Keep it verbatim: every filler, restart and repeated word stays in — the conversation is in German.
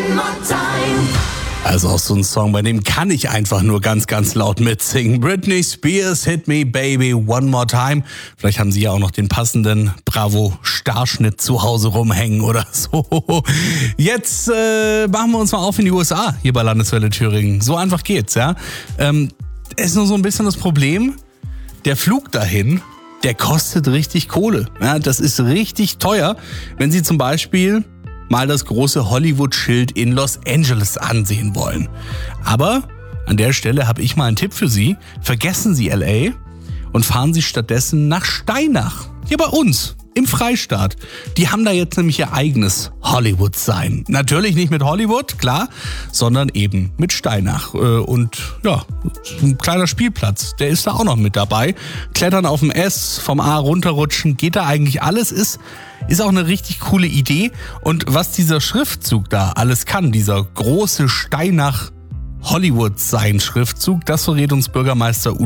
Also auch so ein Song, bei dem kann ich einfach nur ganz, ganz laut mitsingen. Britney Spears, Hit Me Baby One More Time. Vielleicht haben Sie ja auch noch den passenden Bravo-Starschnitt zu Hause rumhängen oder so. Jetzt äh, machen wir uns mal auf in die U S A, hier bei Landeswelle Thüringen. So einfach geht's, ja. Ähm, ist nur so ein bisschen das Problem, der Flug dahin, der kostet richtig Kohle. Ja, das ist richtig teuer, wenn Sie zum Beispiel mal das große Hollywood-Schild in Los Angeles ansehen wollen. Aber an der Stelle habe ich mal einen Tipp für Sie. Vergessen Sie L A und fahren Sie stattdessen nach Steinach. Hier bei uns, im Freistaat. Die haben da jetzt nämlich ihr eigenes Hollywood-Sign. Natürlich nicht mit Hollywood, klar, sondern eben mit Steinach. Und ja, ein kleiner Spielplatz, der ist da auch noch mit dabei. Klettern auf dem S, vom A runterrutschen, geht da eigentlich alles, ist Ist auch eine richtig coole Idee. Und was dieser Schriftzug da alles kann, dieser große Steinach Hollywood-Sign-Schriftzug, das verrät uns Bürgermeister